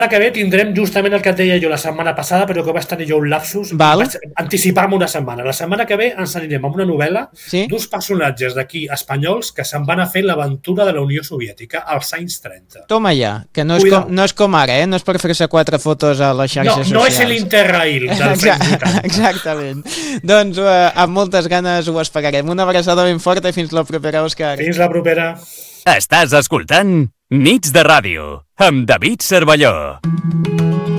que ve tindrem justament el que et deia jo la setmana passada, però que vaig tenir jo un lapsus. Val. Vaig anticipar-me una setmana. La setmana que ve ens anirem amb una novel·la d'uns personatges d'aquí espanyols que se'n van a fer l'aventura de la Unió Soviètica als anys 30. Toma ja, que no és com ara, no és per fer-se 4 fotos a les xarxes socials. No és l'Interrail dels anys 80. Exactament. Doncs amb moltes ganes ho esperarem. Una abraçada ben forta i fins la propera, Òscar. Fins la propera. Estàs escoltant Nits de Ràdio amb David Cervelló.